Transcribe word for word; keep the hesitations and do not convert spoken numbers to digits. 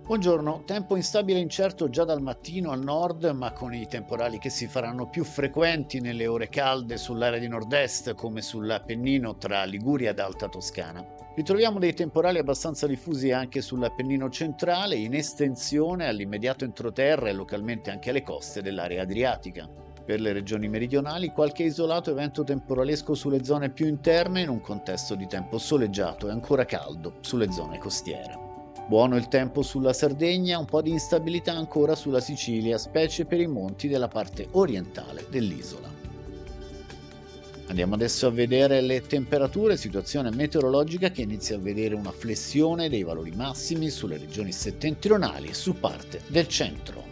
Buongiorno, tempo instabile e incerto già dal mattino al nord, ma con i temporali che si faranno più frequenti nelle ore calde sull'area di nord-est, come sull'Appennino tra Liguria ed Alta Toscana. Ritroviamo dei temporali abbastanza diffusi anche sull'Appennino centrale, in estensione all'immediato entroterra e localmente anche alle coste dell'area adriatica. Per le regioni meridionali, qualche isolato evento temporalesco sulle zone più interne in un contesto di tempo soleggiato e ancora caldo sulle zone costiere. Buono il tempo sulla Sardegna, un po' di instabilità ancora sulla Sicilia, specie per i monti della parte orientale dell'isola. Andiamo adesso a vedere le temperature, situazione meteorologica che inizia a vedere una flessione dei valori massimi sulle regioni settentrionali e su parte del centro.